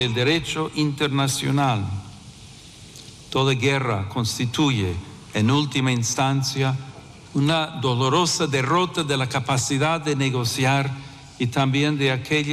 El derecho internacional. Toda guerra constituye, en última instancia, una dolorosa derrota de la capacidad de negociar y también de aquella